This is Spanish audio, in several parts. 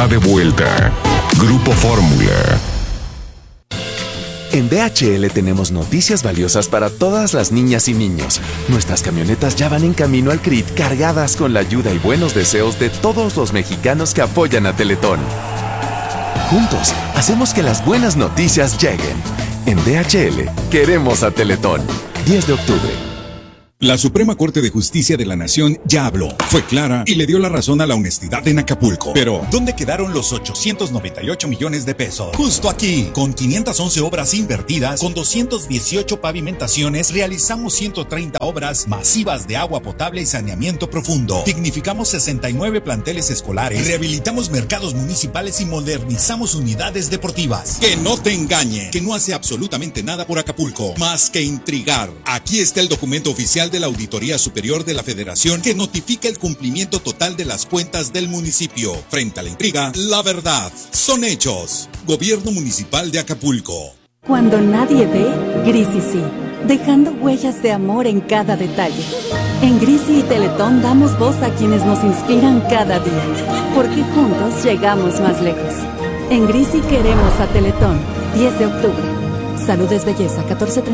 está de vuelta. Grupo Fórmula. En DHL tenemos noticias valiosas para todas las niñas y niños. Nuestras camionetas ya van en camino al CRIT cargadas con la ayuda y buenos deseos de todos los mexicanos que apoyan a Teletón. Juntos, hacemos que las buenas noticias lleguen. En DHL, queremos a Teletón. 10 de octubre. La Suprema Corte de Justicia de la Nación ya habló, fue clara y le dio la razón a la honestidad en Acapulco. Pero, ¿dónde quedaron los 898 millones de pesos? Justo aquí, con 511 obras invertidas, con 218 pavimentaciones, realizamos 130 obras masivas de agua potable y saneamiento profundo. Dignificamos 69 planteles escolares, rehabilitamos mercados municipales y modernizamos unidades deportivas. Que no te engañe, que no hace absolutamente nada por Acapulco, más que intrigar. Aquí está el documento oficial de la Auditoría Superior de la Federación que notifica el cumplimiento total de las cuentas del municipio. Frente a la intriga, la verdad son hechos. Gobierno Municipal de Acapulco. Cuando nadie ve, Grisi sí, dejando huellas de amor en cada detalle. En Grisi y Teletón damos voz a quienes nos inspiran cada día, porque juntos llegamos más lejos. En Grisi queremos a Teletón. 10 de octubre. Salud es belleza.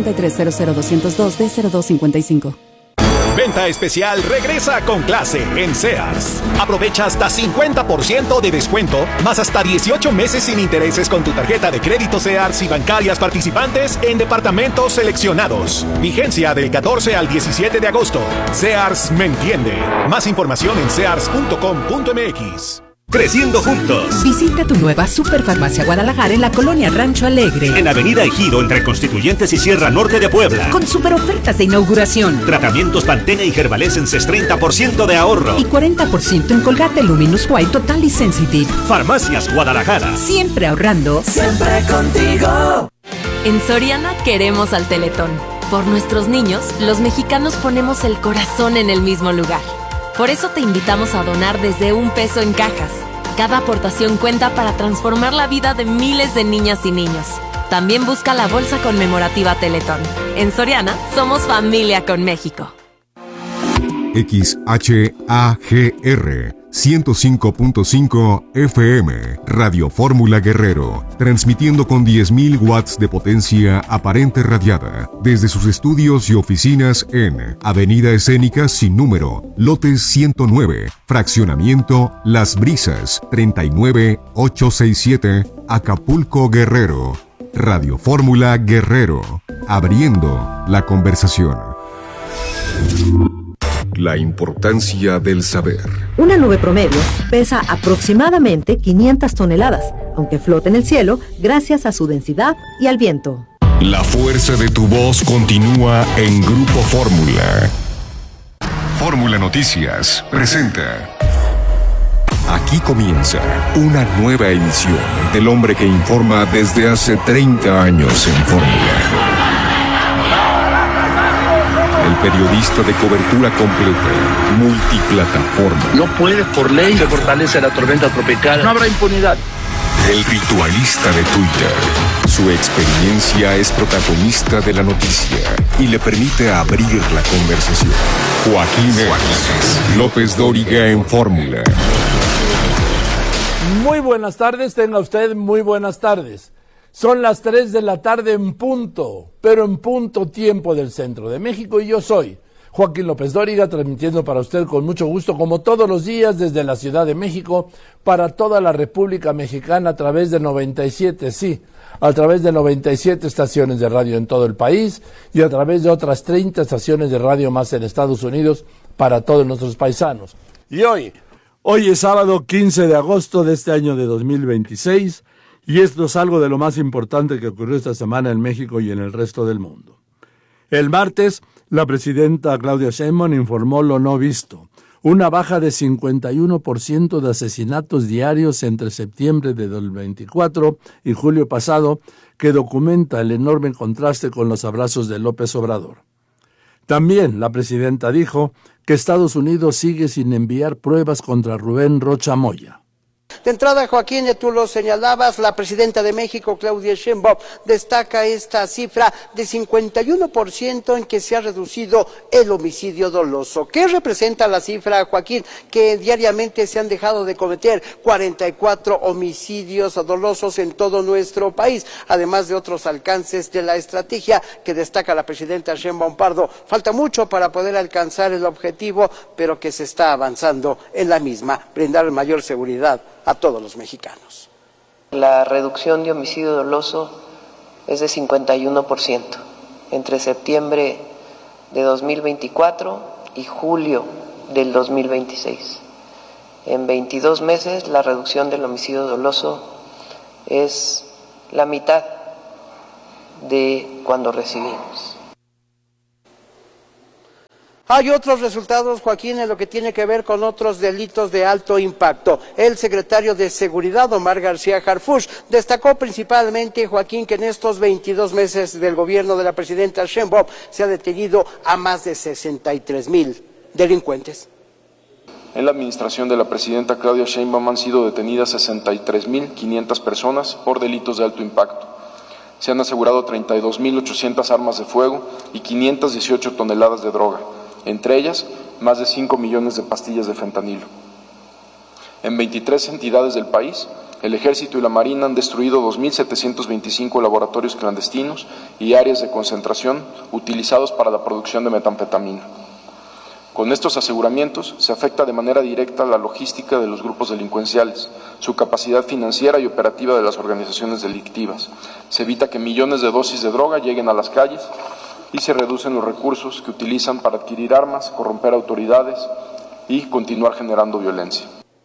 1433-00202-D0255. Venta especial regresa con clase en Sears. Aprovecha hasta 50% de descuento, más hasta 18 meses sin intereses con tu tarjeta de crédito Sears y bancarias participantes en departamentos seleccionados. Vigencia del 14 al 17 de agosto. Sears me entiende. Más información en sears.com.mx. Creciendo juntos. Visita tu nueva Superfarmacia Guadalajara en la colonia Rancho Alegre. En Avenida Ejido, entre Constituyentes y Sierra Norte de Puebla. Con super ofertas de inauguración. Tratamientos Pantene y Herbalesenses 30% de ahorro. Y 40% en Colgate Luminous White Total y Sensitive. Farmacias Guadalajara. Siempre ahorrando. Siempre contigo. En Soriana queremos al Teletón. Por nuestros niños, los mexicanos ponemos el corazón en el mismo lugar. Por eso te invitamos a donar desde $1 en cajas. Cada aportación cuenta para transformar la vida de miles de niñas y niños. También busca la bolsa conmemorativa Teletón. En Soriana, somos familia con México. XHAGR 105.5 FM, Radio Fórmula Guerrero, transmitiendo con 10.000 watts de potencia aparente radiada, desde sus estudios y oficinas en Avenida Escénica sin número, lotes 109, fraccionamiento Las Brisas, 39867, Acapulco, Guerrero. Radio Fórmula Guerrero, abriendo la conversación. La importancia del saber. Una nube promedio pesa aproximadamente 500 toneladas, aunque flota en el cielo gracias a su densidad y al viento. La fuerza de tu voz continúa en Grupo Fórmula. Fórmula Noticias presenta. Aquí comienza una nueva edición del hombre que informa desde hace 30 años en Fórmula. El periodista de cobertura completa, multiplataforma. No puede por ley se fortalece la tormenta tropical. No habrá impunidad. El ritualista de Twitter. Su experiencia es protagonista de la noticia y le permite abrir la conversación. Joaquín López Dóriga en Fórmula. Muy buenas tardes, tenga usted muy buenas tardes. Son las 3 de la tarde en punto, pero en punto tiempo del centro de México, y yo soy Joaquín López Dóriga, transmitiendo para usted con mucho gusto, como todos los días, desde la Ciudad de México, para toda la República Mexicana, a través de 97 estaciones de radio en todo el país, y a través de otras 30 estaciones de radio más en Estados Unidos, para todos nuestros paisanos. Y hoy es sábado 15 de agosto de este año de 2026, y esto es algo de lo más importante que ocurrió esta semana en México y en el resto del mundo. El martes, la presidenta Claudia Sheinbaum informó lo no visto, una baja de 51% de asesinatos diarios entre septiembre de 2024 y julio pasado, que documenta el enorme contraste con los abrazos de López Obrador. También la presidenta dijo que Estados Unidos sigue sin enviar pruebas contra Rubén Rocha Moya. De entrada, Joaquín, tú lo señalabas, la presidenta de México, Claudia Sheinbaum, destaca esta cifra de 51% en que se ha reducido el homicidio doloso. ¿Qué representa la cifra, Joaquín? Que diariamente se han dejado de cometer 44 homicidios dolosos en todo nuestro país, además de otros alcances de la estrategia que destaca la presidenta Sheinbaum Pardo. Falta mucho para poder alcanzar el objetivo, pero que se está avanzando en la misma, brindar mayor seguridad a todos los mexicanos. La reducción de homicidio doloso es de 51% entre septiembre de 2024 y julio del 2026. En 22 meses la reducción del homicidio doloso es la mitad de cuando recibimos. Hay otros resultados, Joaquín, en lo que tiene que ver con otros delitos de alto impacto. El secretario de Seguridad, Omar García Harfuch, destacó principalmente, Joaquín, que en estos 22 meses del gobierno de la presidenta Sheinbaum se ha detenido a más de 63,000 delincuentes. En la administración de la presidenta Claudia Sheinbaum han sido detenidas 63,500 personas por delitos de alto impacto. Se han asegurado 32,800 armas de fuego y 518 toneladas de droga. Entre ellas, más de 5 millones de pastillas de fentanilo. En 23 entidades del país, el Ejército y la Marina han destruido 2,725 laboratorios clandestinos y áreas de concentración utilizados para la producción de metanfetamina. Con estos aseguramientos se afecta de manera directa la logística de los grupos delincuenciales, su capacidad financiera y operativa de las organizaciones delictivas. Se evita que millones de dosis de droga lleguen a las calles y se reducen los recursos que utilizan para adquirir armas, corromper autoridades y continuar generando violencia.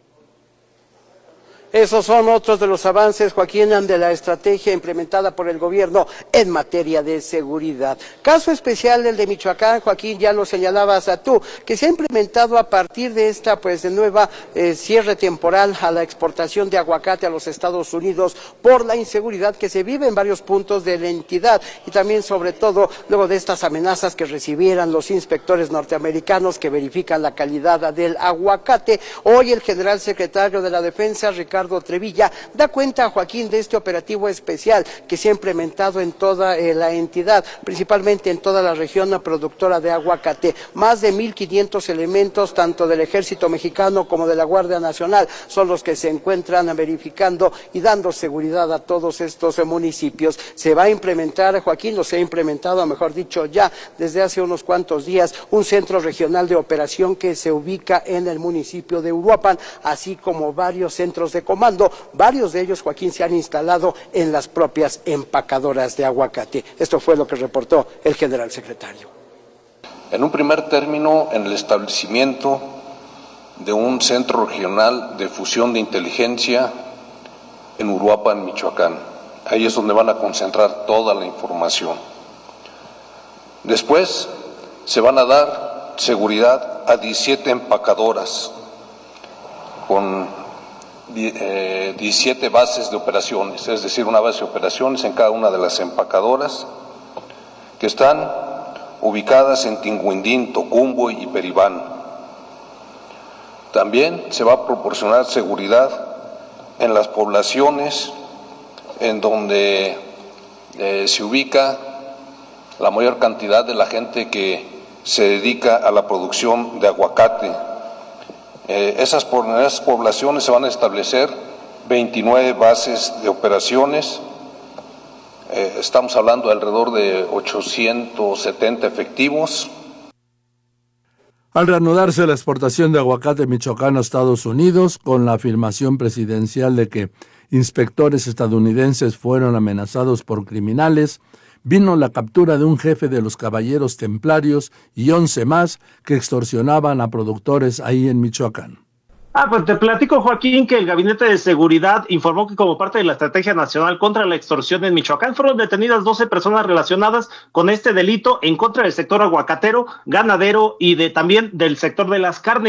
Esos son otros de los avances, Joaquín, de la estrategia implementada por el gobierno en materia de seguridad. Caso especial el de Michoacán, Joaquín, ya lo señalabas tú, que se ha implementado a partir de esta de nueva cierre temporal a la exportación de aguacate a los Estados Unidos por la inseguridad que se vive en varios puntos de la entidad y también sobre todo luego de estas amenazas que recibieran los inspectores norteamericanos que verifican la calidad del aguacate. Hoy el general secretario de la Defensa, Ricardo Trevilla, da cuenta, Joaquín, de este operativo especial que se ha implementado en toda la entidad, principalmente en toda la región productora de aguacate. Más de 1,500 elementos, tanto del Ejército Mexicano como de la Guardia Nacional, son los que se encuentran verificando y dando seguridad a todos estos municipios. Se va a implementar, Joaquín, se ha implementado, mejor dicho, ya desde hace unos cuantos días, un centro regional de operación que se ubica en el municipio de Uruapan, así como varios centros de comando, varios de ellos, Joaquín, se han instalado en las propias empacadoras de aguacate. Esto fue lo que reportó el general secretario. En un primer término, en el establecimiento de un centro regional de fusión de inteligencia en Uruapan, Michoacán. Ahí es donde van a concentrar toda la información. Después se van a dar seguridad a 17 empacadoras con 17 bases de operaciones, es decir, una base de operaciones en cada una de las empacadoras que están ubicadas en Tinguindín, Tocumbo y Peribán. También se va a proporcionar seguridad en las poblaciones en donde se ubica la mayor cantidad de la gente que se dedica a la producción de aguacate. Esas poblaciones se van a establecer 29 bases de operaciones. Estamos hablando de alrededor de 870 efectivos. Al reanudarse la exportación de aguacate michoacano a Estados Unidos, con la afirmación presidencial de que inspectores estadounidenses fueron amenazados por criminales, vino la captura de un jefe de los Caballeros Templarios y 11 más que extorsionaban a productores ahí en Michoacán. Pues te platico, Joaquín, que el Gabinete de Seguridad informó que como parte de la Estrategia Nacional contra la Extorsión en Michoacán fueron detenidas 12 personas relacionadas con este delito en contra del sector aguacatero, ganadero y también del sector de las carnes.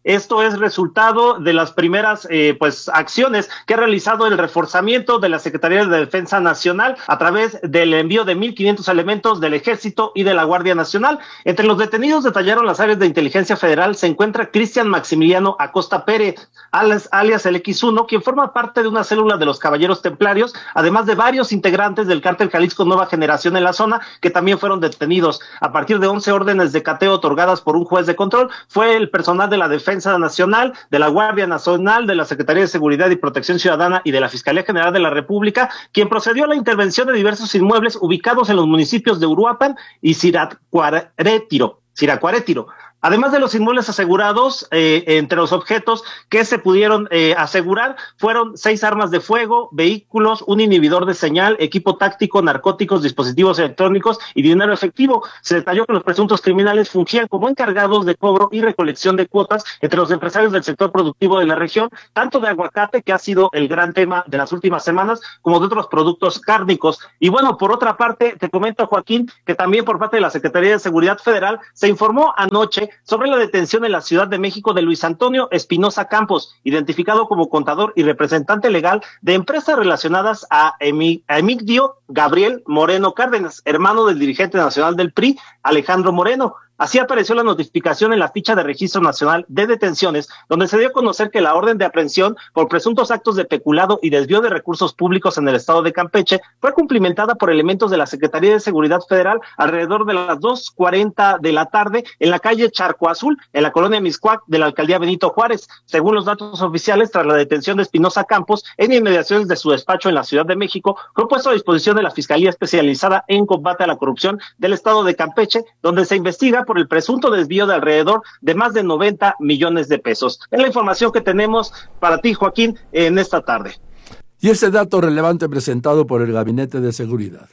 Esto es resultado de las primeras acciones que ha realizado el reforzamiento de la Secretaría de Defensa Nacional a través del envío de 1,500 elementos del Ejército y de la Guardia Nacional. Entre los detenidos, detallaron las áreas de inteligencia federal, se encuentra Cristian Maximiliano Acosta Pérez, alias el X1, quien forma parte de una célula de los Caballeros Templarios, además de varios integrantes del Cártel Jalisco Nueva Generación en la zona, que también fueron detenidos. A partir de 11 órdenes de cateo otorgadas por un juez de control, fue el personal de la Defensa Nacional, de la Guardia Nacional, de la Secretaría de Seguridad y Protección Ciudadana y de la Fiscalía General de la República, quien procedió a la intervención de diversos inmuebles ubicados en los municipios de Uruapan y Siracuaretiro. Además de los inmuebles asegurados, entre los objetos que se pudieron asegurar fueron 6 armas de fuego, vehículos, un inhibidor de señal, equipo táctico, narcóticos, dispositivos electrónicos y dinero efectivo. Se detalló que los presuntos criminales fungían como encargados de cobro y recolección de cuotas entre los empresarios del sector productivo de la región, tanto de aguacate, que ha sido el gran tema de las últimas semanas, como de otros productos cárnicos. Y bueno, por otra parte, te comento, Joaquín, que también por parte de la Secretaría de Seguridad Federal se informó anoche sobre la detención en la Ciudad de México de Luis Antonio Espinosa Campos, identificado como contador y representante legal de empresas relacionadas a Emigdio Gabriel Moreno Cárdenas, hermano del dirigente nacional del PRI, Alejandro Moreno. Así apareció la notificación en la ficha de Registro Nacional de Detenciones, donde se dio a conocer que la orden de aprehensión por presuntos actos de peculado y desvío de recursos públicos en el estado de Campeche fue cumplimentada por elementos de la Secretaría de Seguridad Federal alrededor de las 2:40 de la tarde en la calle Charco Azul, en la colonia Mixcoac de la alcaldía Benito Juárez. Según los datos oficiales, tras la detención de Espinosa Campos en inmediaciones de su despacho en la Ciudad de México, fue puesto a disposición de la Fiscalía Especializada en Combate a la Corrupción del estado de Campeche, donde se investiga por el presunto desvío de alrededor de más de 90 millones de pesos. Es la información que tenemos para ti, Joaquín, en esta tarde. Y este dato relevante presentado por el Gabinete de Seguridad.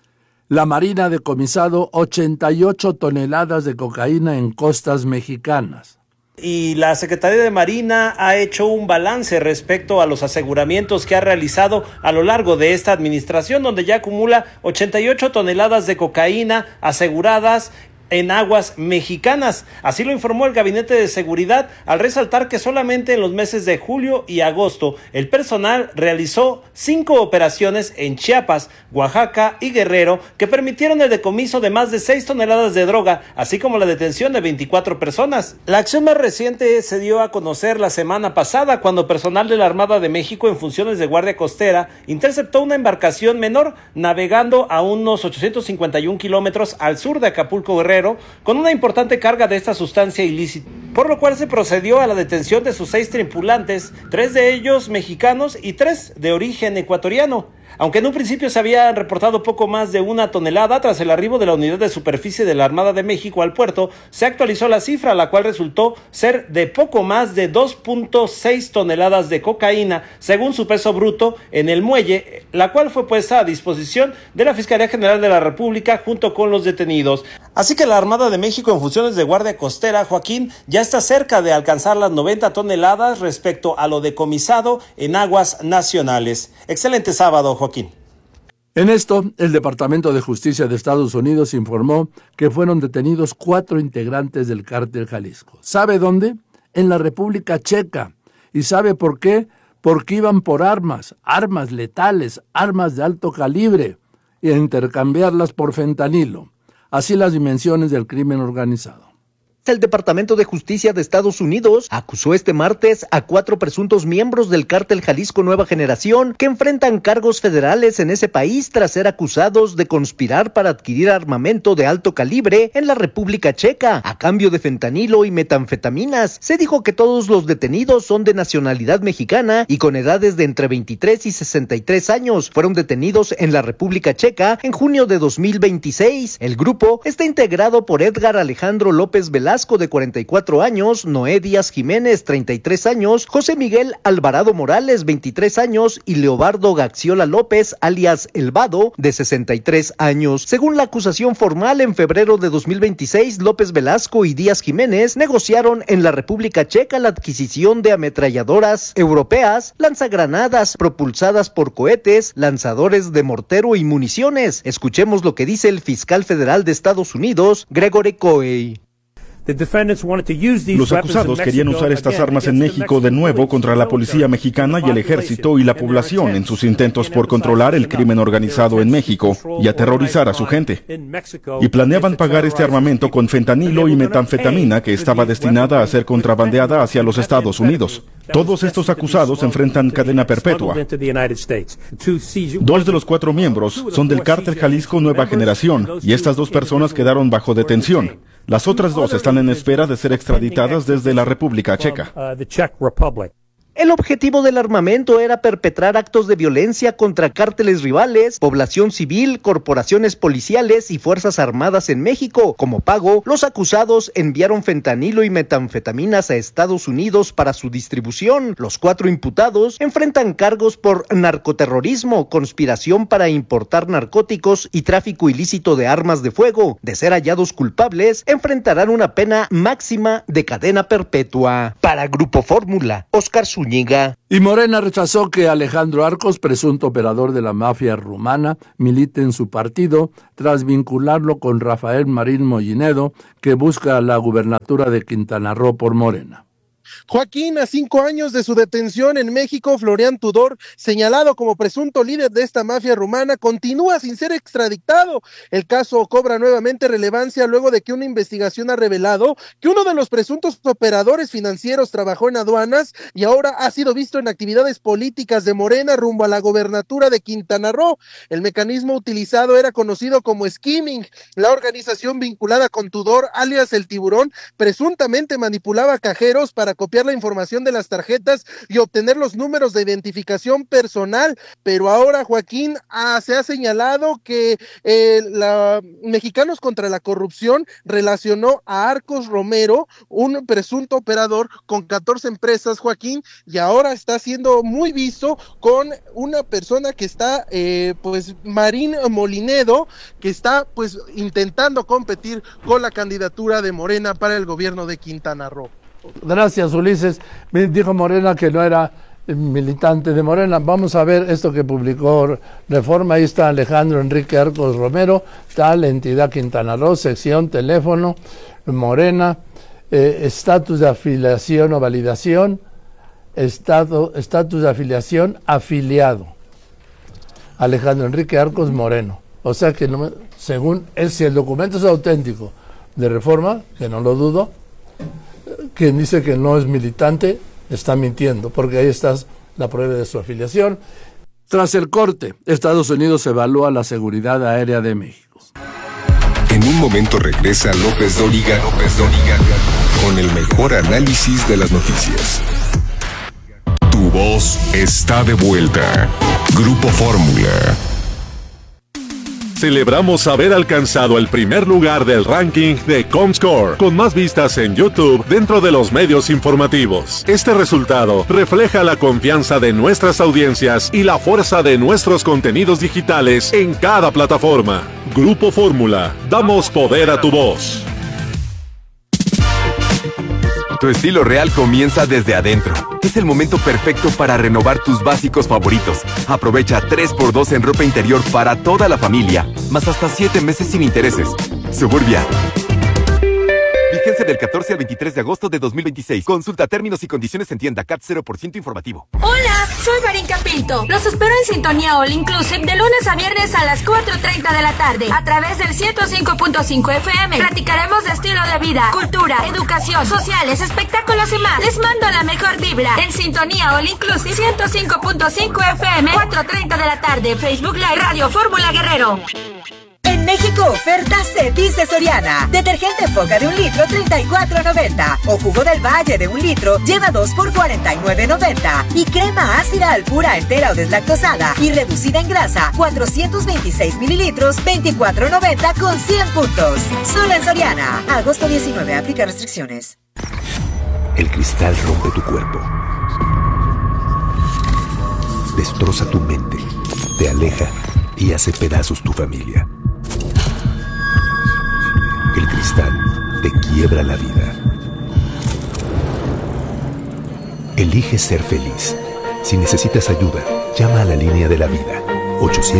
La Marina ha decomisado 88 toneladas de cocaína en costas mexicanas. Y la Secretaría de Marina ha hecho un balance respecto a los aseguramientos que ha realizado a lo largo de esta administración, donde ya acumula 88 toneladas de cocaína aseguradas en aguas mexicanas. Así lo informó el Gabinete de Seguridad, al resaltar que solamente en los meses de julio y agosto el personal realizó 5 operaciones en Chiapas, Oaxaca y Guerrero que permitieron el decomiso de más de 6 toneladas de droga, así como la detención de 24 personas. La acción más reciente se dio a conocer la semana pasada, cuando personal de la Armada de México en funciones de guardia costera interceptó una embarcación menor navegando a unos 851 kilómetros al sur de Acapulco, Guerrero, con una importante carga de esta sustancia ilícita, por lo cual se procedió a la detención de sus 6 tripulantes, 3 de ellos mexicanos y 3 de origen ecuatoriano. Aunque en un principio se había reportado poco más de 1 tonelada, tras el arribo de la unidad de superficie de la Armada de México al puerto, se actualizó la cifra, la cual resultó ser de poco más de 2.6 toneladas de cocaína, según su peso bruto en el muelle, la cual fue puesta a disposición de la Fiscalía General de la República junto con los detenidos. Así que la Armada de México en funciones de guardia costera, Joaquín, ya está cerca de alcanzar las 90 toneladas respecto a lo decomisado en aguas nacionales. Excelente sábado, Joaquín. En esto, el Departamento de Justicia de Estados Unidos informó que fueron detenidos 4 integrantes del Cártel Jalisco. ¿Sabe dónde? En la República Checa. ¿Y sabe por qué? Porque iban por armas letales, armas de alto calibre, y a intercambiarlas por fentanilo. Así las dimensiones del crimen organizado. El Departamento de Justicia de Estados Unidos acusó este martes a 4 presuntos miembros del Cártel Jalisco Nueva Generación que enfrentan cargos federales en ese país tras ser acusados de conspirar para adquirir armamento de alto calibre en la República Checa a cambio de fentanilo y metanfetaminas. Se dijo que todos los detenidos son de nacionalidad mexicana y con edades de entre 23 y 63 años. Fueron detenidos en la República Checa en junio de 2026. El grupo está integrado por Edgar Alejandro López Velasco, de 44 años, Noé Díaz Jiménez, 33 años, José Miguel Alvarado Morales, 23 años, y Leobardo Gaxiola López, alias El Vado, de 63 años. Según la acusación formal, en febrero de 2026, López Velasco y Díaz Jiménez negociaron en la República Checa la adquisición de ametralladoras europeas, lanzagranadas propulsadas por cohetes, lanzadores de mortero y municiones. Escuchemos lo que dice el fiscal federal de Estados Unidos, Gregory Coey. Los acusados querían usar estas armas en México de nuevo contra la policía mexicana y el ejército y la población en sus intentos por controlar el crimen organizado en México y aterrorizar a su gente. Y planeaban pagar este armamento con fentanilo y metanfetamina que estaba destinada a ser contrabandeada hacia los Estados Unidos. Todos estos acusados enfrentan cadena perpetua. 2 de los 4 miembros son del Cártel Jalisco Nueva Generación y estas 2 personas quedaron bajo detención. Las otras 2 están en espera de ser extraditadas desde la República Checa. El objetivo del armamento era perpetrar actos de violencia contra cárteles rivales, población civil, corporaciones policiales y fuerzas armadas en México. Como pago, los acusados enviaron fentanilo y metanfetaminas a Estados Unidos para su distribución. Los 4 imputados enfrentan cargos por narcoterrorismo, conspiración para importar narcóticos y tráfico ilícito de armas de fuego. De ser hallados culpables, enfrentarán una pena máxima de cadena perpetua. Para Grupo Fórmula, Oscar Zúñiga. Y Morena rechazó que Alejandro Arcos, presunto operador de la mafia rumana, milite en su partido tras vincularlo con Rafael Marín Mollinedo, que busca la gubernatura de Quintana Roo por Morena. Joaquín, a 5 años de su detención en México, Florian Tudor, señalado como presunto líder de esta mafia rumana, continúa sin ser extraditado. El caso cobra nuevamente relevancia luego de que una investigación ha revelado que uno de los presuntos operadores financieros trabajó en aduanas y ahora ha sido visto en actividades políticas de Morena rumbo a la gobernatura de Quintana Roo. El mecanismo utilizado era conocido como skimming. La organización vinculada con Tudor, alias El Tiburón, presuntamente manipulaba cajeros para copiar la información de las tarjetas y obtener los números de identificación personal, pero ahora, Joaquín, se ha señalado que Mexicanos contra la Corrupción relacionó a Arcos Romero, un presunto operador, con 14 empresas, Joaquín, y ahora está siendo muy visto con una persona que está, Marín Mollinedo, que está, intentando competir con la candidatura de Morena para el gobierno de Quintana Roo. Gracias, Ulises. Me dijo Morena que no era militante de Morena. Vamos a ver esto que publicó Reforma. Ahí está Alejandro Enrique Arcos Romero, tal entidad Quintana Roo, sección, teléfono, Morena, estatus de afiliación o validación, estatus de afiliación, afiliado. Alejandro Enrique Arcos Moreno. O sea que, según él, si el documento es auténtico de Reforma, que no lo dudo, quien dice que no es militante está mintiendo, porque ahí está la prueba de su afiliación. Tras el corte, Estados Unidos evalúa la seguridad aérea de México. En un momento regresa López Dóriga con el mejor análisis de las noticias. Tu voz está de vuelta. Grupo Fórmula. Celebramos haber alcanzado el primer lugar del ranking de Comscore, con más vistas en YouTube dentro de los medios informativos. Este resultado refleja la confianza de nuestras audiencias y la fuerza de nuestros contenidos digitales en cada plataforma. Grupo Fórmula, damos poder a tu voz. Tu estilo real comienza desde adentro. Es el momento perfecto para renovar tus básicos favoritos. Aprovecha 3x2 en ropa interior para toda la familia, más hasta 7 meses sin intereses. Suburbia. Vigencia del 14 al 23 de agosto de 2026. Consulta términos y condiciones en tienda. CAT 0% informativo. Hola, soy Marín Pinto. Los espero en Sintonía All Inclusive de lunes a viernes a las 4:30 de la tarde a través del 105.5 FM. Platicaremos de estilo de vida, cultura, educación, sociales, espectáculos y más. Les mando la mejor vibra en Sintonía All Inclusive 105.5 FM, 4:30 de la tarde. Facebook Live Radio Fórmula Guerrero. En México, oferta se dice Soriana. Detergente Foca de 1 litro, $34.90. O jugo del Valle de 1 litro, lleva 2 por $49.90. Y crema ácida Alpura entera o deslactosada y reducida en grasa, 426 mililitros, $24.90 con 100 puntos. Solo en Soriana. Agosto 19, aplica restricciones. El cristal rompe tu cuerpo. Destroza tu mente. Te aleja y hace pedazos tu familia. El cristal te quiebra la vida. Elige ser feliz. Si necesitas ayuda, llama a la línea de la vida.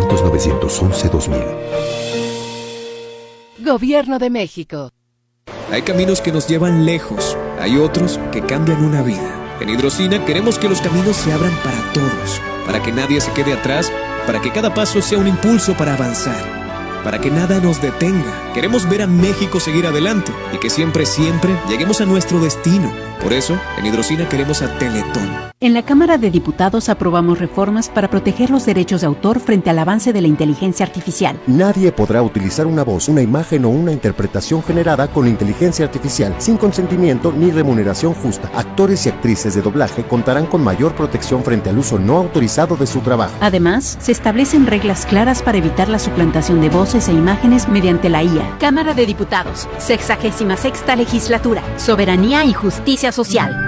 800-911-2000. Gobierno de México. Hay caminos que nos llevan lejos, hay otros que cambian una vida. En Hidrocina queremos que los caminos se abran para todos, para que nadie se quede atrás, para que cada paso sea un impulso para avanzar, para que nada nos detenga. Queremos ver a México seguir adelante y que siempre, siempre lleguemos a nuestro destino. Por eso, en Hidrocina queremos a Teletón. En la Cámara de Diputados aprobamos reformas para proteger los derechos de autor frente al avance de la inteligencia artificial. Nadie podrá utilizar una voz, una imagen o una interpretación generada con inteligencia artificial sin consentimiento ni remuneración justa. Actores y actrices de doblaje contarán con mayor protección frente al uso no autorizado de su trabajo. Además, se establecen reglas claras para evitar la suplantación de voces e imágenes mediante la IA. Cámara de Diputados, 66ª Legislatura, Soberanía y Justicia Social.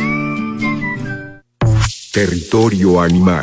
Territorio animal.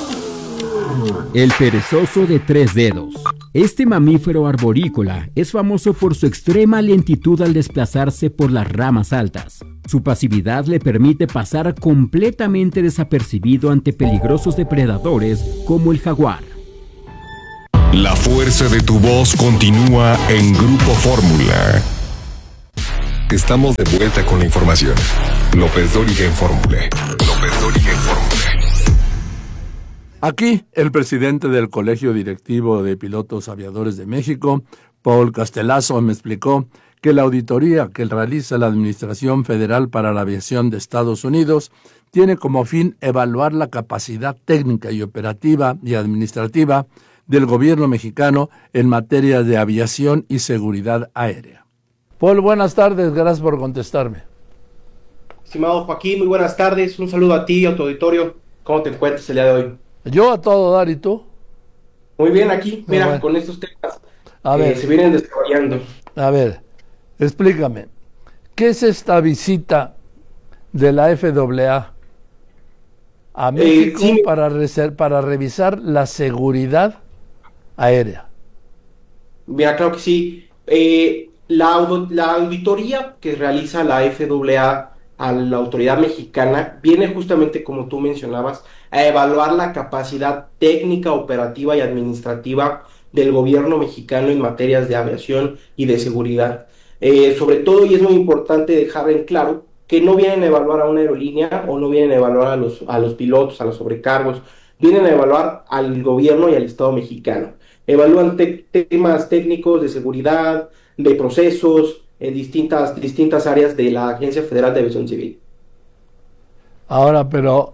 El perezoso de 3 dedos. Este mamífero arborícola es famoso por su extrema lentitud al desplazarse por las ramas altas. Su pasividad le permite pasar completamente desapercibido ante peligrosos depredadores como el jaguar. La fuerza de tu voz continúa en Grupo Fórmula. Estamos de vuelta con la información. López Dóriga en Fórmula. López Dóriga en Fórmula. Aquí, el presidente del Colegio Directivo de Pilotos Aviadores de México, Paul Castelazo, me explicó que la auditoría que realiza la Administración Federal para la Aviación de Estados Unidos tiene como fin evaluar la capacidad técnica y operativa y administrativa del gobierno mexicano en materia de aviación y seguridad aérea. Paul, buenas tardes, gracias por contestarme. Estimado Joaquín, muy buenas tardes, un saludo a ti y a tu auditorio. ¿Cómo te encuentras el día de hoy? Yo a todo dar, ¿y tú? Muy bien, aquí, mira, bueno, con estos temas se vienen desarrollando. A ver, explícame, ¿qué es esta visita de la FAA a México sí, para revisar la seguridad aérea? Mira, claro que sí. La auditoría que realiza la FAA a la autoridad mexicana viene justamente, como tú mencionabas, a evaluar la capacidad técnica, operativa y administrativa del gobierno mexicano en materias de aviación y de seguridad. Sobre todo, y es muy importante dejar en claro, que no vienen a evaluar a una aerolínea o no vienen a evaluar a los pilotos, a los sobrecargos, vienen a evaluar al gobierno y al Estado mexicano. Evalúan temas técnicos de seguridad, de procesos, en distintas áreas de la Agencia Federal de Aviación Civil. Ahora, pero,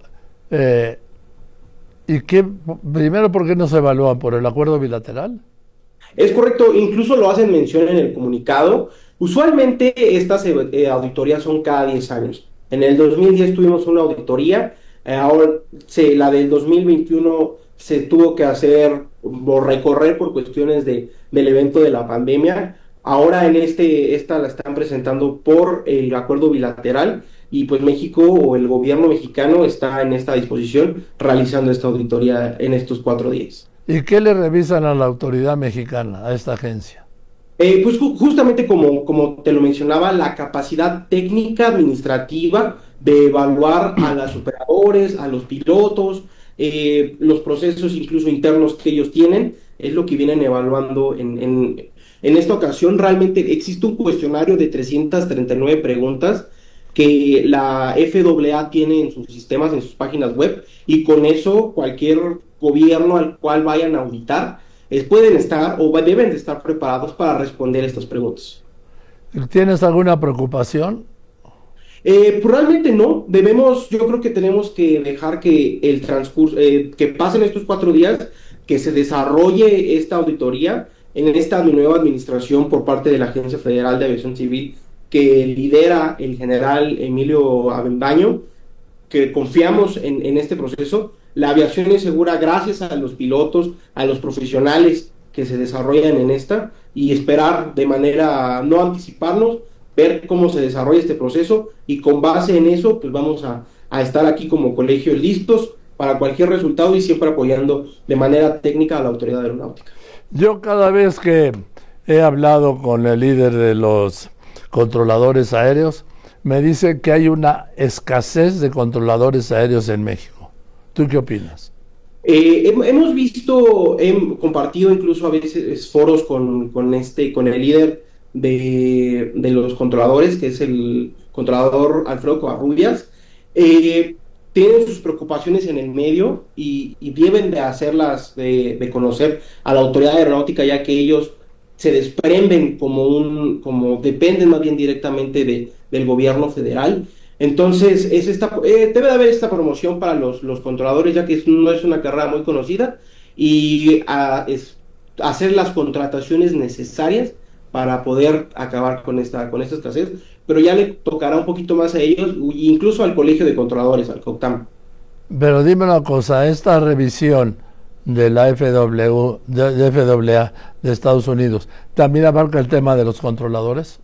¿y qué? Primero, ¿por qué no se evalúa? ¿Por el acuerdo bilateral? Es correcto, incluso lo hacen mención en el comunicado. Usualmente estas auditorías son cada 10 años. En el 2010 tuvimos una auditoría, ahora la del 2021 se tuvo que hacer o recorrer por cuestiones del evento de la pandemia. Ahora en esta la están presentando por el acuerdo bilateral y pues México o el gobierno mexicano está en esta disposición realizando esta auditoría en estos 4 días. ¿Y qué le revisan a la autoridad mexicana, a esta agencia? Pues justamente como te lo mencionaba, la capacidad técnica administrativa de evaluar a los operadores, a los pilotos, los procesos incluso internos que ellos tienen, es lo que vienen evaluando en esta ocasión. Realmente existe un cuestionario de 339 preguntas que la FAA tiene en sus sistemas, en sus páginas web, y con eso cualquier gobierno al cual vayan a auditar pueden estar o deben de estar preparados para responder estas preguntas. ¿Tienes alguna preocupación? Pues realmente no. Yo creo que tenemos que dejar que el transcurso, que pasen estos 4 días, que se desarrolle esta auditoría en esta nueva administración por parte de la Agencia Federal de Aviación Civil que lidera el general Emilio Avendaño, que confiamos en este proceso. La aviación es segura gracias a los pilotos, a los profesionales que se desarrollan en esta, y esperar de manera, no anticiparnos, ver cómo se desarrolla este proceso, y con base en eso pues vamos a estar aquí como colegio listos para cualquier resultado y siempre apoyando de manera técnica a la autoridad aeronáutica. Yo cada vez que he hablado con el líder de los controladores aéreos, me dice que hay una escasez de controladores aéreos en México. ¿Tú qué opinas? Hemos compartido incluso a veces foros con el líder de los controladores, que es el controlador Alfredo Covarrubias, tienen sus preocupaciones en el medio y deben de hacerlas, de conocer a la autoridad aeronáutica, ya que ellos se desprenden como dependen más bien directamente del gobierno federal. Entonces debe de haber esta promoción para los controladores, ya que no es una carrera muy conocida, y hacer las contrataciones necesarias para poder acabar con esta escasez, pero ya le tocará un poquito más a ellos, incluso al Colegio de Controladores, al COCTAM. Pero dime una cosa, esta revisión de la FAA de Estados Unidos, ¿también abarca el tema de los controladores?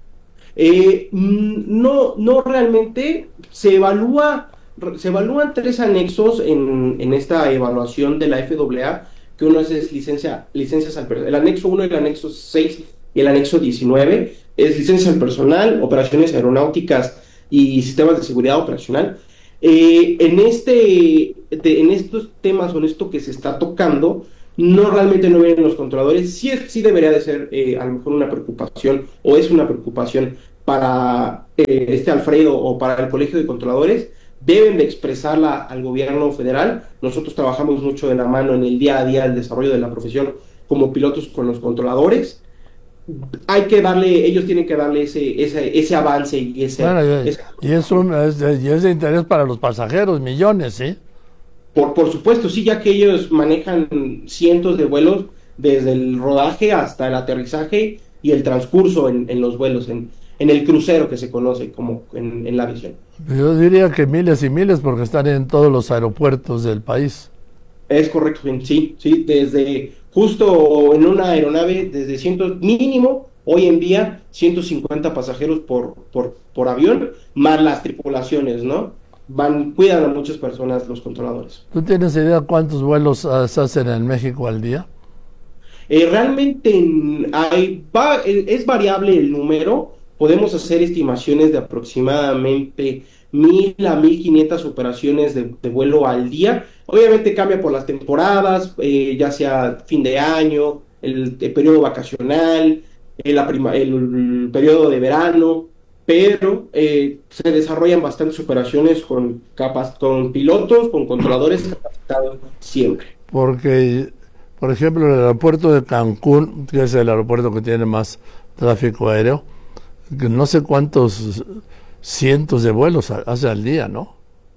No realmente. Se evalúan 3 anexos en esta evaluación de la FAA, que uno es licencias al personal, el anexo 1, el anexo 6 y el anexo 19, es licencia al personal, operaciones aeronáuticas y sistemas de seguridad operacional. En estos temas o en esto que se está tocando, realmente no vienen los controladores. Sí debería de ser a lo mejor una preocupación, o es una preocupación para Alfredo o para el Colegio de Controladores. Deben de expresarla al gobierno federal. Nosotros trabajamos mucho de la mano en el día a día el desarrollo de la profesión como pilotos con los controladores. Ellos tienen que darle ese avance y ese... Bueno, y es de interés para los pasajeros, millones, ¿sí? Por supuesto, sí, ya que ellos manejan cientos de vuelos desde el rodaje hasta el aterrizaje y el transcurso en los vuelos, en el crucero, que se conoce como en la aviación. Yo diría que miles y miles, porque están en todos los aeropuertos del país. Es correcto, sí, desde justo en una aeronave, desde mínimo, hoy en día, 150 pasajeros por avión, más las tripulaciones, ¿no? Cuidan a muchas personas los controladores. ¿Tú tienes idea cuántos vuelos se hacen en México al día? Realmente es variable el número. Podemos hacer estimaciones de aproximadamente 1,000 a 1,500 operaciones de vuelo al día. Obviamente cambia por las temporadas, ya sea fin de año, el periodo vacacional, el periodo de verano, pero se desarrollan bastantes operaciones con pilotos, con controladores capacitados siempre. Porque, por ejemplo, el aeropuerto de Cancún, que es el aeropuerto que tiene más tráfico aéreo, que no sé cuántos cientos de vuelos hace al día, ¿no?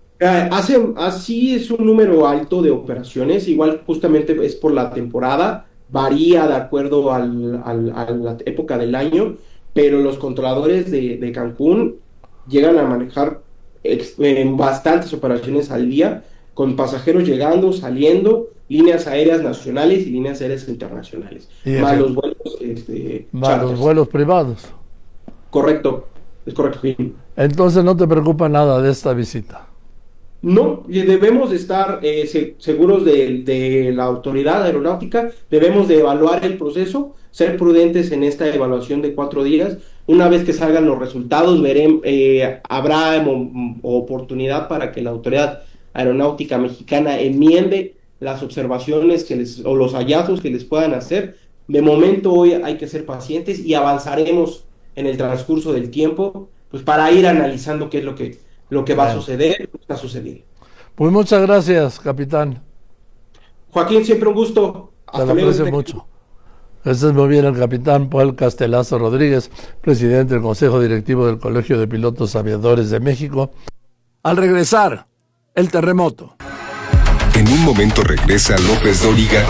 Así es un número alto de operaciones, igual justamente es por la temporada, varía de acuerdo a la época del año, pero los controladores de Cancún llegan a manejar bastantes operaciones al día, con pasajeros llegando, saliendo, líneas aéreas nacionales y líneas aéreas internacionales, más los vuelos los vuelos privados. Correcto, es correcto. Entonces no te preocupa nada de esta visita. No, debemos de estar seguros de la autoridad aeronáutica, debemos de evaluar el proceso, ser prudentes en esta evaluación de 4 días. Una vez que salgan los resultados, habrá oportunidad para que la autoridad aeronáutica mexicana enmiende las observaciones o los hallazgos que les puedan hacer. De momento hoy hay que ser pacientes y avanzaremos en el transcurso del tiempo, pues para ir analizando qué es lo que va a suceder, lo que está sucediendo. Pues muchas gracias, capitán. Joaquín, siempre un gusto. Te lo aprecio mucho. Este es muy bien el capitán Paul Castelazo Rodríguez, presidente del Consejo Directivo del Colegio de Pilotos Aviadores de México. Al regresar, el terremoto. En un momento regresa López Dóriga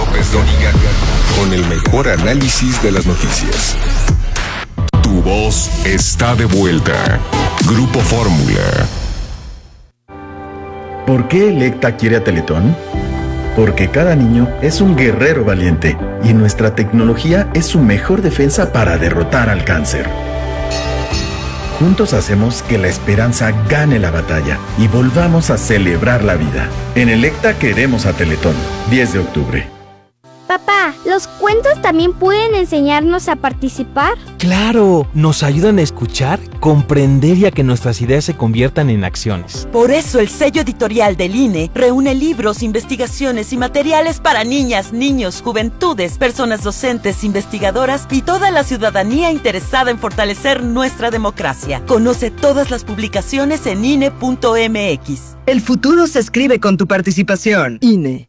con el mejor análisis de las noticias. Tu voz está de vuelta. Grupo Fórmula. ¿Por qué Electa quiere a Teletón? Porque cada niño es un guerrero valiente y nuestra tecnología es su mejor defensa para derrotar al cáncer. Juntos hacemos que la esperanza gane la batalla y volvamos a celebrar la vida. En Electa queremos a Teletón. 10 de octubre. Papá, ¿los cuentos también pueden enseñarnos a participar? ¡Claro! Nos ayudan a escuchar, comprender y a que nuestras ideas se conviertan en acciones. Por eso el sello editorial del INE reúne libros, investigaciones y materiales para niñas, niños, juventudes, personas docentes, investigadoras y toda la ciudadanía interesada en fortalecer nuestra democracia. Conoce todas las publicaciones en INE.mx. El futuro se escribe con tu participación. INE.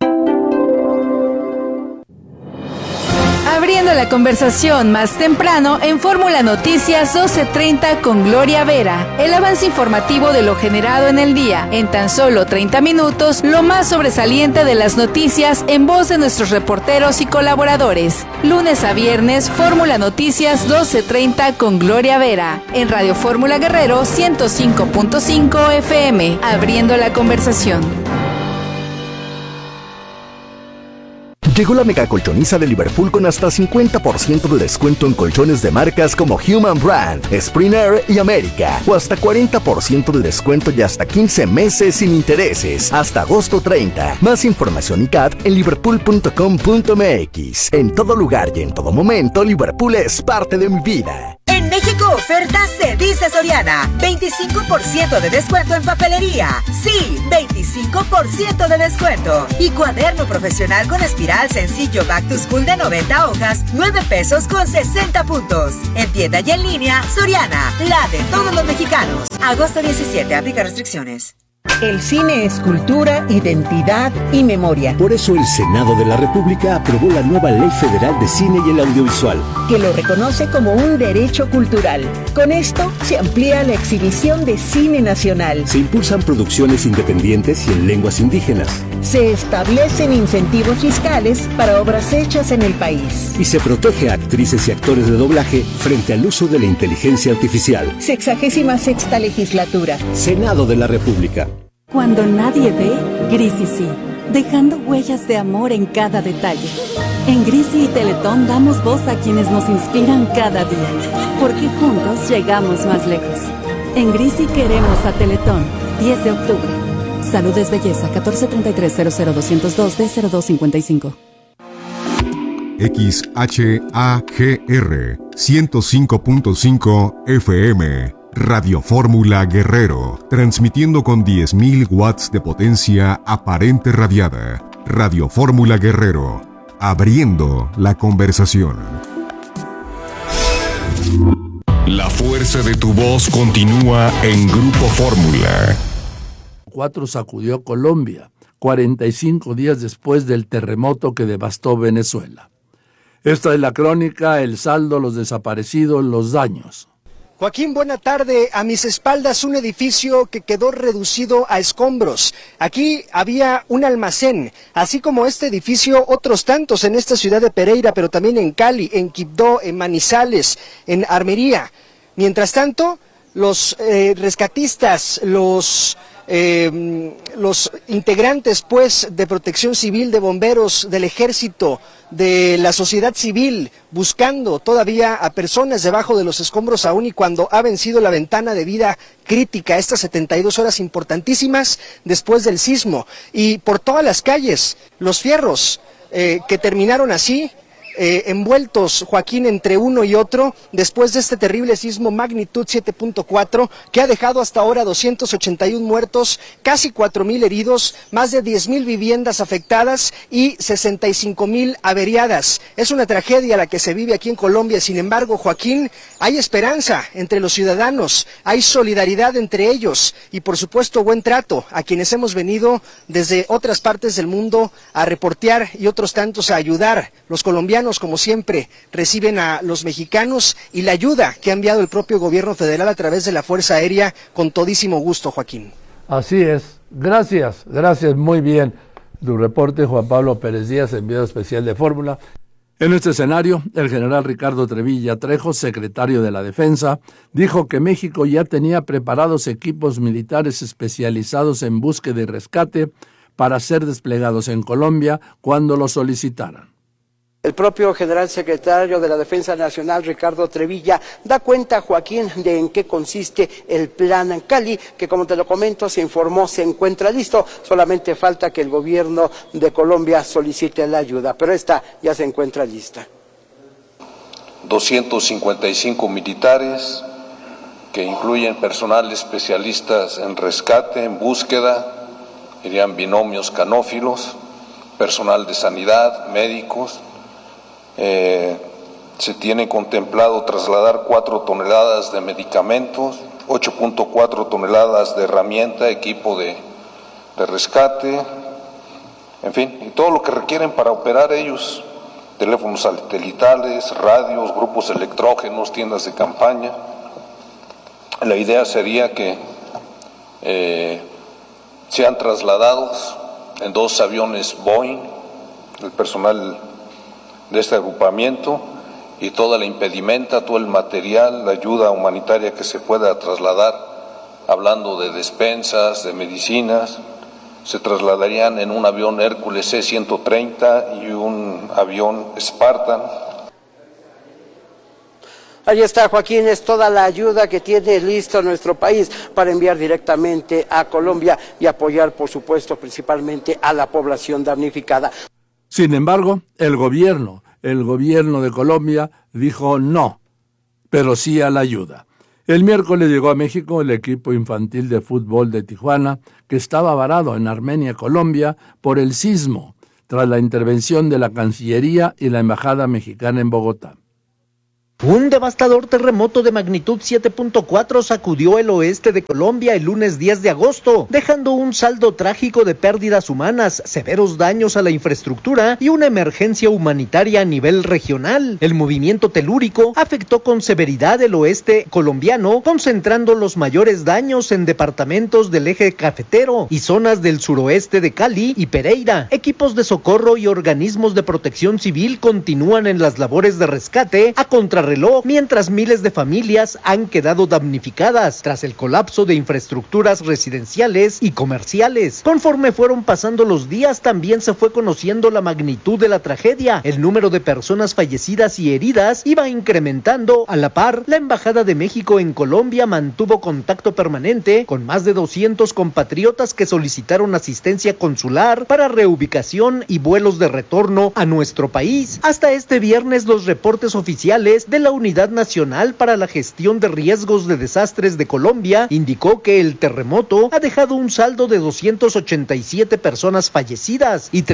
Abriendo la conversación más temprano en Fórmula Noticias 12:30 con Gloria Vera. El avance informativo de lo generado en el día. En tan solo 30 minutos, lo más sobresaliente de las noticias en voz de nuestros reporteros y colaboradores. Lunes a viernes, Fórmula Noticias 12:30 con Gloria Vera. En Radio Fórmula Guerrero 105.5 FM. Abriendo la conversación. Llegó la mega colchoniza de Liverpool con hasta 50% de descuento en colchones de marcas como Human Brand, Spring Air y América. O hasta 40% de descuento y hasta 15 meses sin intereses. Hasta agosto 30. Más información y CAT en liverpool.com.mx. En todo lugar y en todo momento, Liverpool es parte de mi vida. En México, ofertas se dice Soriana. 25% de descuento en papelería. Sí, 25% de descuento. Y cuaderno profesional con espiral sencillo Back to School de 90 hojas, 9 pesos con 60 puntos. En tienda y en línea, Soriana, la de todos los mexicanos. Agosto 17, aplica restricciones. El cine es cultura, identidad y memoria. Por eso el Senado de la República aprobó la nueva Ley Federal de Cine y el Audiovisual, que lo reconoce como un derecho cultural. Con esto se amplía la exhibición de cine nacional. Se impulsan producciones independientes y en lenguas indígenas. Se establecen incentivos fiscales para obras hechas en el país. Y se protege a actrices y actores de doblaje frente al uso de la inteligencia artificial. 66ª legislatura. Senado de la República. Cuando nadie ve, Grisi sí, dejando huellas de amor en cada detalle. En Grisi y Teletón damos voz a quienes nos inspiran cada día, porque juntos llegamos más lejos. En Grisi queremos a Teletón, 10 de octubre. Salud es belleza, 1433-00202 D0255. XHAGR 105.5 FM. Radio Fórmula Guerrero, transmitiendo con 10.000 watts de potencia aparente radiada. Radio Fórmula Guerrero, abriendo la conversación. La fuerza de tu voz continúa en Grupo Fórmula. 4 sacudió Colombia, 45 días después del terremoto que devastó Venezuela. Esta es la crónica, el saldo, los desaparecidos, los daños. Joaquín, buena tarde. A mis espaldas un edificio que quedó reducido a escombros. Aquí había un almacén, así como este edificio, otros tantos en esta ciudad de Pereira, pero también en Cali, en Quibdó, en Manizales, en Armería. Mientras tanto, los rescatistas, los integrantes pues de Protección Civil, de bomberos, del ejército, de la sociedad civil, buscando todavía a personas debajo de los escombros aún y cuando ha vencido la ventana de vida crítica, estas 72 horas importantísimas después del sismo. Y por todas las calles, los fierros que terminaron así, envueltos, Joaquín, entre uno y otro, después de este terrible sismo magnitud 7.4, que ha dejado hasta ahora 281 muertos, casi 4,000 heridos, más de 10,000 viviendas afectadas y 65,000 averiadas. Es una tragedia la que se vive aquí en Colombia. Sin embargo, Joaquín, hay esperanza entre los ciudadanos, hay solidaridad entre ellos y, por supuesto, buen trato a quienes hemos venido desde otras partes del mundo a reportear y otros tantos a ayudar. Los colombianos, como siempre, reciben a los mexicanos y la ayuda que ha enviado el propio gobierno federal a través de la Fuerza Aérea con todísimo gusto, Joaquín. Así es. Gracias, muy bien. Tu reporte, Juan Pablo Pérez Díaz, enviado especial de Fórmula. En este escenario, el general Ricardo Trevilla Trejo, secretario de la Defensa, dijo que México ya tenía preparados equipos militares especializados en búsqueda y rescate para ser desplegados en Colombia cuando lo solicitaran. El propio general secretario de la Defensa Nacional, Ricardo Trevilla, da cuenta, Joaquín, de en qué consiste el Plan Cali, que como te lo comento, se informó, se encuentra listo. Solamente falta que el gobierno de Colombia solicite la ayuda, pero esta ya se encuentra lista. 255 militares, que incluyen personal especialistas en rescate, en búsqueda, irían binomios canófilos, personal de sanidad, médicos. Se tiene contemplado trasladar 4 toneladas de medicamentos, 8.4 toneladas de herramienta, equipo de rescate, en fin, y todo lo que requieren para operar ellos, teléfonos satelitales, radios, grupos electrógenos, tiendas de campaña. La idea sería que sean trasladados en 2 aviones Boeing, el personal de este agrupamiento, y toda la impedimenta, todo el material, la ayuda humanitaria que se pueda trasladar, hablando de despensas, de medicinas, se trasladarían en un avión Hércules C-130 y un avión Spartan. Ahí está, Joaquín, es toda la ayuda que tiene listo nuestro país para enviar directamente a Colombia y apoyar, por supuesto, principalmente a la población damnificada. Sin embargo, el gobierno de Colombia dijo no, pero sí a la ayuda. El miércoles llegó a México el equipo infantil de fútbol de Tijuana, que estaba varado en Armenia, Colombia, por el sismo, tras la intervención de la Cancillería y la Embajada Mexicana en Bogotá. Un devastador terremoto de magnitud 7.4 sacudió el oeste de Colombia el lunes 10 de agosto, dejando un saldo trágico de pérdidas humanas, severos daños a la infraestructura y una emergencia humanitaria a nivel regional. El movimiento telúrico afectó con severidad el oeste colombiano, concentrando los mayores daños en departamentos del eje cafetero y zonas del suroeste de Cali y Pereira. Equipos de socorro y organismos de protección civil continúan en las labores de rescate a contrarreloj, mientras miles de familias han quedado damnificadas tras el colapso de infraestructuras residenciales y comerciales. Conforme fueron pasando los días, también se fue conociendo la magnitud de la tragedia. El número de personas fallecidas y heridas iba incrementando. A la par, la Embajada de México en Colombia mantuvo contacto permanente con más de 200 compatriotas que solicitaron asistencia consular para reubicación y vuelos de retorno a nuestro país. Hasta este viernes, los reportes oficiales de la Unidad Nacional para la Gestión de Riesgos de Desastres de Colombia indicó que el terremoto ha dejado un saldo de 287 personas fallecidas y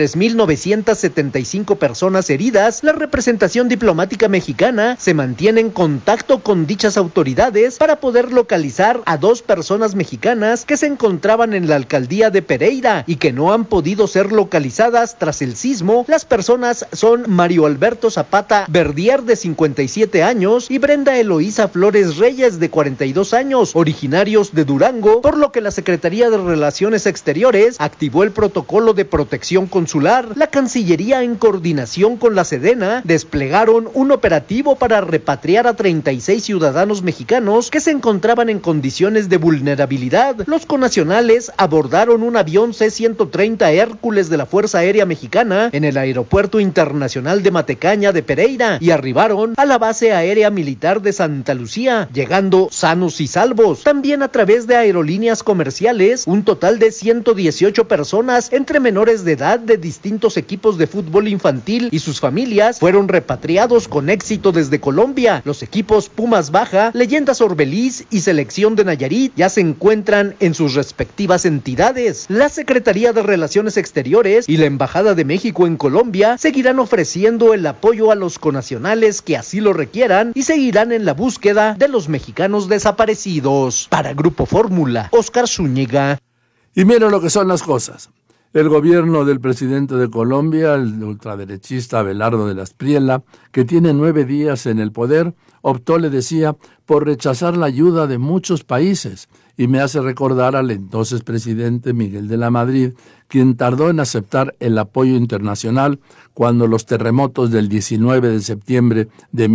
3.975 personas heridas. La representación diplomática mexicana se mantiene en contacto con dichas autoridades para poder localizar a 2 personas mexicanas que se encontraban en la alcaldía de Pereira y que no han podido ser localizadas tras el sismo. Las personas son Mario Alberto Zapata Verdier, de 57 años, y Brenda Eloísa Flores Reyes, de 42 años, originarios de Durango, por lo que la Secretaría de Relaciones Exteriores activó el protocolo de protección consular. La Cancillería, en coordinación con la Sedena, desplegaron un operativo para repatriar a 36 ciudadanos mexicanos que se encontraban en condiciones de vulnerabilidad. Los connacionales abordaron un avión C-130 Hércules de la Fuerza Aérea Mexicana en el Aeropuerto Internacional de Matecaña de Pereira y arribaron a la base aérea militar de Santa Lucía, llegando sanos y salvos. También a través de aerolíneas comerciales, un total de 118 personas entre menores de edad de distintos equipos de fútbol infantil y sus familias fueron repatriados con éxito desde Colombia. Los equipos Pumas Baja, Leyendas Orbeliz y Selección de Nayarit ya se encuentran en sus respectivas entidades. La Secretaría de Relaciones Exteriores y la Embajada de México en Colombia seguirán ofreciendo el apoyo a los connacionales que así lo requieran y seguirán en la búsqueda de los mexicanos desaparecidos. Para Grupo Fórmula, Oscar Zúñiga. Y miren lo que son las cosas. El gobierno del presidente de Colombia, el ultraderechista Abelardo de la Espriella, que tiene 9 días en el poder, optó, le decía, por rechazar la ayuda de muchos países, y me hace recordar al entonces presidente Miguel de la Madrid, quien tardó en aceptar el apoyo internacional cuando los terremotos del 19 de septiembre de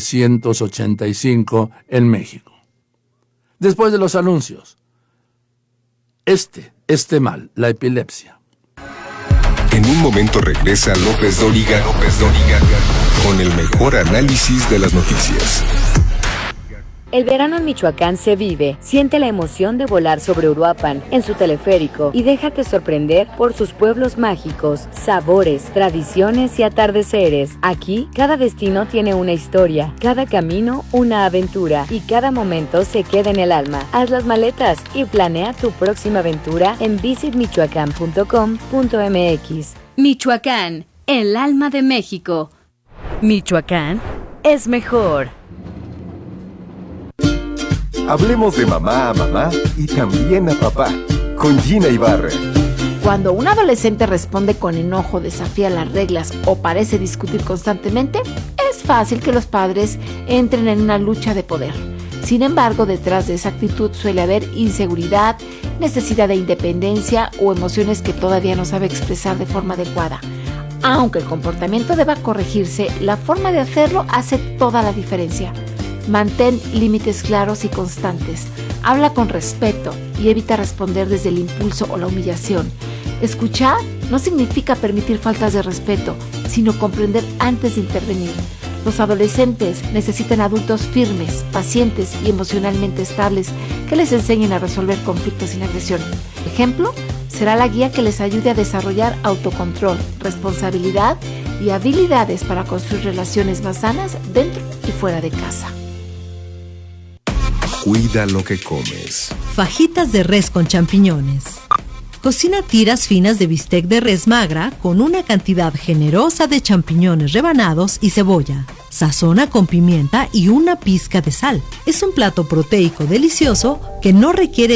1985 en México. Después de los anuncios, este mal, la epilepsia. En un momento regresa López Dóriga con el mejor análisis de las noticias. El verano en Michoacán se vive. Siente la emoción de volar sobre Uruapan en su teleférico y déjate sorprender por sus pueblos mágicos, sabores, tradiciones y atardeceres. Aquí, cada destino tiene una historia, cada camino una aventura y cada momento se queda en el alma. Haz las maletas y planea tu próxima aventura en visitmichoacán.com.mx. Michoacán, el alma de México. Michoacán es mejor. Hablemos de mamá a mamá y también a papá, con Gina Ibarra. Cuando un adolescente responde con enojo, desafía las reglas o parece discutir constantemente, es fácil que los padres entren en una lucha de poder. Sin embargo, detrás de esa actitud suele haber inseguridad, necesidad de independencia o emociones que todavía no sabe expresar de forma adecuada. Aunque el comportamiento deba corregirse, la forma de hacerlo hace toda la diferencia. Mantén límites claros y constantes. Habla con respeto y evita responder desde el impulso o la humillación. Escuchar no significa permitir faltas de respeto, sino comprender antes de intervenir. Los adolescentes necesitan adultos firmes, pacientes y emocionalmente estables que les enseñen a resolver conflictos sin agresión. Ejemplo, será la guía que les ayude a desarrollar autocontrol, responsabilidad y habilidades para construir relaciones más sanas dentro y fuera de casa. Cuida lo que comes. Fajitas de res con champiñones. Cocina tiras finas de bistec de res magra con una cantidad generosa de champiñones rebanados y cebolla. Sazona con pimienta y una pizca de sal. Es un plato proteico delicioso que no requiere